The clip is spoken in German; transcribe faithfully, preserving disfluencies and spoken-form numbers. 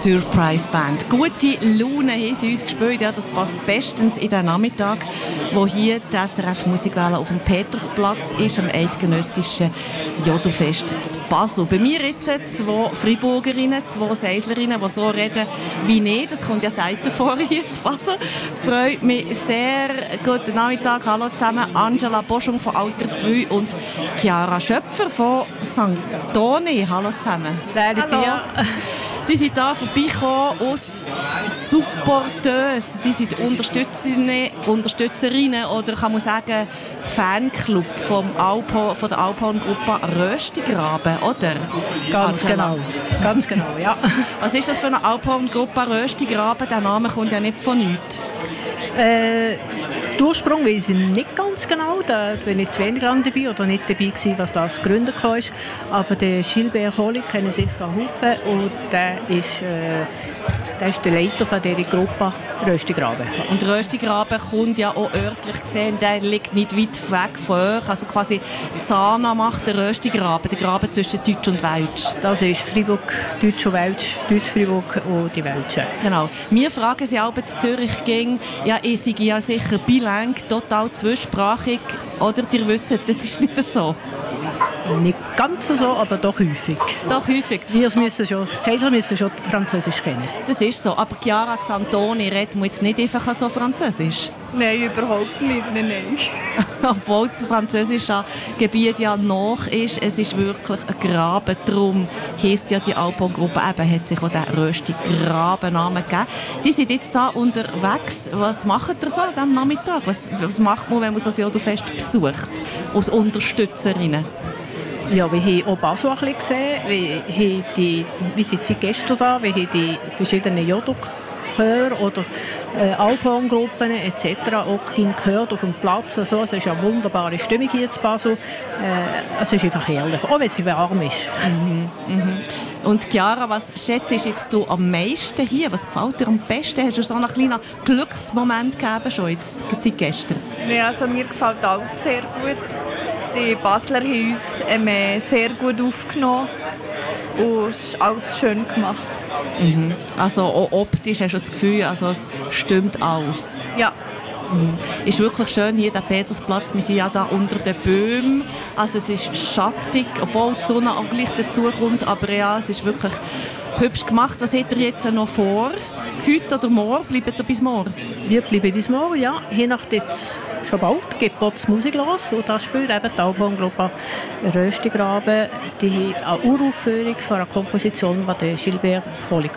Surprise Band. Gute Laune haben sie uns gespielt. Ja, das passt bestens in den Nachmittag, wo hier das S R F Musikwelle auf dem Petersplatz ist, am eidgenössischen Jodelfest zu Basel. Bei mir jetzt zwei Freiburgerinnen, zwei Seislerinnen, die so reden wie ich. Das kommt ja selten vor hier zu Basel. Freut mich sehr. Guten Nachmittag, hallo zusammen. Angela Boschung von Alterswil und Chiara Schöpfer von Sankt Toni. Hallo zusammen. Hallo. Die sind hier vorbeigekommen aus Supporteurs. Die sind Unterstützerinnen, Unterstützerinnen oder kann man sagen Fanclub vom Alpo, von der Alphorn-Gruppe Röstigraben, oder? Ganz Angela. genau. Ganz genau, ja. Was ist das für eine Alphorn-Gruppe Röstigraben? Der Name kommt ja nicht von nichts. Äh, der Ursprung weiß ich nicht ganz genau, da bin ich zu wenig lang dabei oder nicht dabei gewesen, was das gegründet ist. Aber den Gilbert Kohli kennen sicher Haufen und der ist, äh, der ist der Leiter von dieser Gruppe Röstigraben. Und Röstigraben kommt ja auch örtlich gesehen, der liegt nicht weit weg von euch. Also quasi Zana macht den Röstigraben, der Graben zwischen Deutsch und Welsch. Das ist Freiburg, Deutsch und Welsch, Deutsch-Freiburg und die Welsche. Genau. Wir fragen sie auch zu Zürich ging, ja, ich sei ja sicher bilang, total zweisprachig. Oder ihr wisst, das ist nicht so. Nicht ganz so, aber doch häufig. Doch häufig. Wir müssen schon, die Seiler müssen schon Französisch kennen. Das ist so. Aber Chiara Zantoni redet man jetzt nicht einfach so Französisch. Nein, überhaupt nicht. Nein, nein. Obwohl das französische Gebiet ja noch ist, es ist wirklich ein Graben. Darum heisst ja die Alphorn-Gruppe eben, hat sich auch den Rösti-Graben-Namen gegeben. Die sind jetzt hier unterwegs. Was macht ihr so an diesem Nachmittag? Was, was macht man, wenn man so ein Jodelfest besucht? Als Unterstützerinnen? Ja, wir haben auch Basel ein bisschen gesehen. Wir, haben die, wir sind seit gestern da. Wir haben die verschiedenen Jodelchöre oder äh, Alphorn-Gruppen et cetera auch gehört auf dem Platz. Also, es ist eine wunderbare Stimmung hier in Basel. Äh, es ist einfach herrlich, auch wenn es warm ist. Mhm, mhm. Und Chiara, was schätzt du am meisten hier? Was gefällt dir am besten? Hast du so einen kleinen Glücksmoment gegeben schon jetzt, seit gestern? Ja, also mir gefällt alles sehr gut. Die Basler haben uns ähm, sehr gut aufgenommen und es ist alles schön gemacht. Mhm. Also auch optisch hast du das Gefühl, also es stimmt alles? Ja. Mhm. Ist wirklich schön hier, der Petersplatz. Wir sind ja da unter den Bäumen. Also es ist schattig, obwohl die Sonne auch gleich dazu kommt. Aber ja, es ist wirklich hübsch gemacht. Was habt ihr jetzt noch vor? Heute oder morgen? Bleibt ihr bis morgen? Wir bleiben bis morgen, ja. Je nach jetzt schon bald geht das Musik los. Und da spielt eben die Alphorn-Gruppe Röstigraben die eine Uraufführung von einer Komposition, die Gilbert Kohli